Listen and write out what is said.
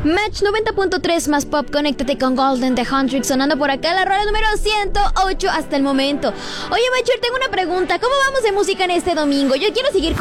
Match 90.3 más pop, conéctate con Golden The Huntrix sonando por acá la rola número 108 hasta el momento. Oye, Macher, tengo una pregunta. ¿Cómo vamos de música en este domingo? Yo quiero seguir